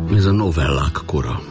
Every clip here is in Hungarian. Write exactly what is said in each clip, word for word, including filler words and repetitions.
Ez a novellák kora.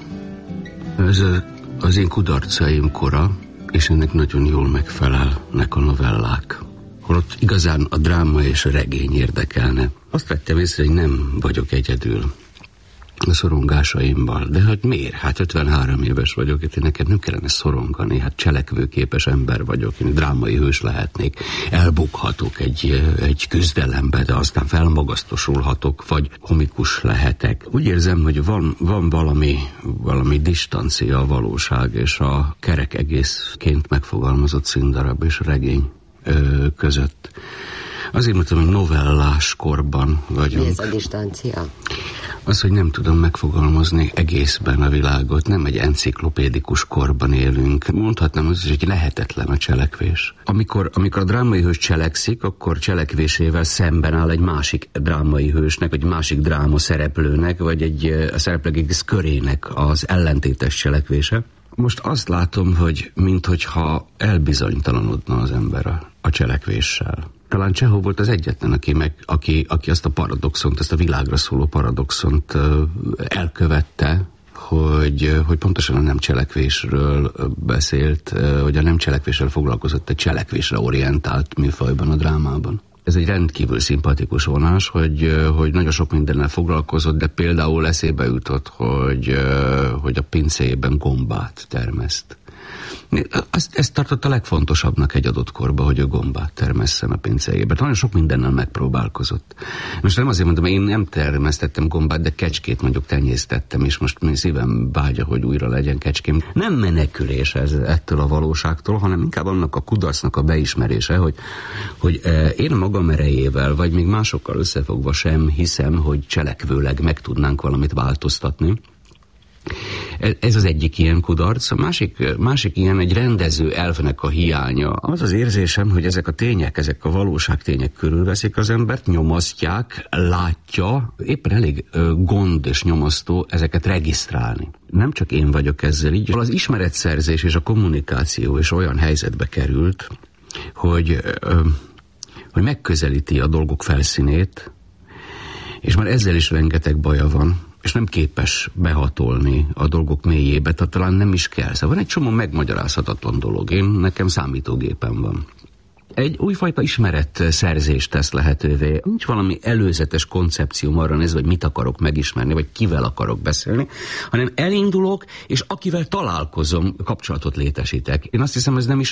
Ez az én kudarcaim kora, és ennek nagyon jól megfelelnek a novellák. Holott igazán a dráma és a regény érdekelne. Azt vettem észre, hogy nem vagyok egyedül a szorongásaimmal. De hát miért? Hát ötvenhárom éves vagyok, itt nekem nem kellene szorongani, hát cselekvőképes ember vagyok, én drámai hős lehetnék, elbukhatok egy, egy küzdelembe, de aztán felmagasztosulhatok, vagy komikus lehetek. Úgy érzem, hogy van, van valami, valami distancia a valóság és a kerek egészként megfogalmazott színdarab és regény ö, között. Azért mondtam, hogy novellás korban vagyunk. Mi ez a distancia? Az, hogy nem tudom megfogalmazni egészben a világot, nem egy enciklopédikus korban élünk. Mondhatnám azt is, hogy lehetetlen a cselekvés. Amikor, amikor a drámai hős cselekszik, akkor cselekvésével szemben áll egy másik drámai hősnek, vagy egy másik dráma szereplőnek, vagy egy a szereplők egész körének az ellentétes cselekvése. Most azt látom, hogy minthogyha elbizonytalanodna az ember a, a cselekvéssel. Talán Csehov volt az egyetlen, aki, meg, aki, aki azt a paradoxont, ezt a világra szóló paradoxont uh, elkövette, hogy, hogy pontosan a nem cselekvésről beszélt, uh, hogy a nem cselekvéssel foglalkozott egy cselekvésre orientált műfajban, a drámában. Ez egy rendkívül szimpatikus vonás, hogy, hogy nagyon sok mindennel foglalkozott, de például eszébe jutott, hogy, hogy a pincéjében gombát termeszt. Ezt, ezt tartott a legfontosabbnak egy adott korban, hogy a gombát termesszen a pincéjében. Nagyon sok mindennel megpróbálkozott. Most nem azért mondom, én nem termesztettem gombát, de kecskét mondjuk tenyésztettem, és most szívem vágya, hogy újra legyen kecském. Nem menekülés ez ettől a valóságtól, hanem inkább annak a kudarcnak a beismerése, hogy, hogy én magam erejével, vagy még másokkal összefogva sem hiszem, hogy cselekvőleg meg tudnánk valamit változtatni. Ez az egyik ilyen kudarc. A másik, másik ilyen egy rendező elvnek a hiánya. Az az érzésem, hogy ezek a tények, ezek a valóságtények körülveszik az embert, nyomasztják, látja, éppen elég gond és nyomasztó ezeket regisztrálni. Nem csak én vagyok ezzel így. Az ismeretszerzés és a kommunikáció is olyan helyzetbe került, hogy, hogy megközelíti a dolgok felszínét, és már ezzel is rengeteg baja van, és nem képes behatolni a dolgok mélyébe, tehát talán nem is kell. Szóval van egy csomó megmagyarázhatatlan dolog. Én, nekem számítógépem van. Egy újfajta ismeretszerzést tesz lehetővé. Nincs valami előzetes koncepcióm arra nézve, hogy mit akarok megismerni, vagy kivel akarok beszélni, hanem elindulok, és akivel találkozom, kapcsolatot létesítek. Én azt hiszem, ez nem is